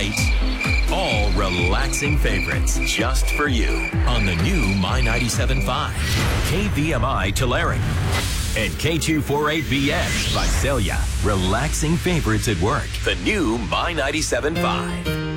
night. All relaxing favorites just for you on the new My 97.5, KVMI Tulare, and K248BX Visalia. Relaxing favorites at work. The new My 97.5.